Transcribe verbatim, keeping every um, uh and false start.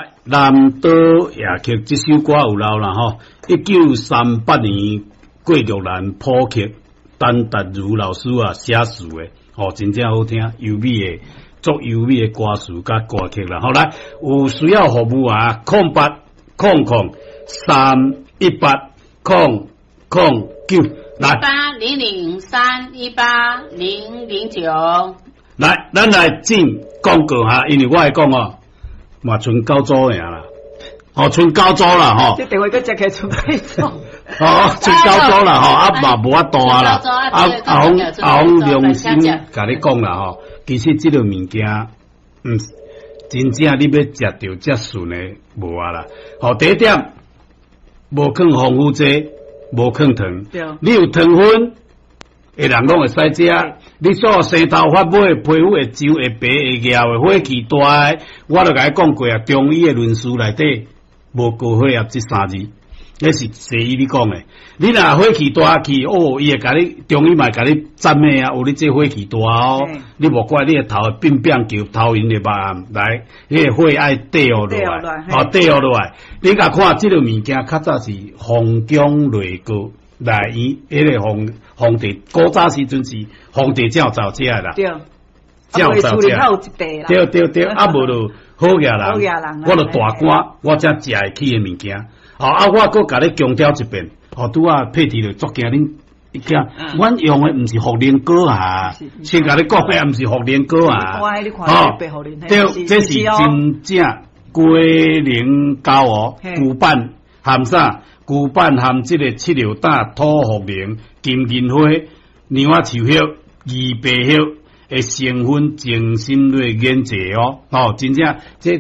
来，南岛夜曲这首歌有老啦吼，一九三八年郭玉兰谱曲，陈达如老师啊写词的，哦，真正好听，优美的，足优美的歌词甲歌曲啦。好来，有需要服务啊，空八空空三一八空空九，来八零零三一八零零九。 来，咱来进广告哈，因为我来讲哦，嘛剩九组尔啦，哦，剩九组啦吼。 这电话搁接起剩几组？ 哦，剩九组啦吼，啊嘛无法度啊啦，啊阿红阿红良心甲你讲啦吼，其实这个物件，嗯，真正你要食到遮顺的无啊啦。吼，第一点，无放防腐剂，无放糖，你有糖分。个人拢会使食，你所有生头发尾、皮肤会皱、会白、会翘、会火气大的，我都甲你讲过啊。中医的论述内底无高血压这三字，那是西医你讲的。你若火气大去，哦，伊会甲你中医嘛甲你赞美啊，有你这火气大哦，嗯、你无怪你个头会变变球，头晕的吧？来，迄、那个火爱低落来，哦，低落来。你甲看这个物件，较早是红姜类膏。来伊迄个皇皇帝古早时阵是皇帝才有造这啦， 对， 才有造这，对对对，啊无就好嘢人，我就大官，我才食会起嘅物件。哦啊，我搁甲你强调一遍，哦拄啊配题就足惊恁一惊，阮用嘅毋是茯苓膏啊，先甲你讲嘅毋是茯苓膏啊，哦，对，这是真正龟苓膏哦，古板含啥？古板含即个七榴弹、土茯苓、金银花、牛仔树叶、二白叶的成分，精心类研制哦，哦，真正这。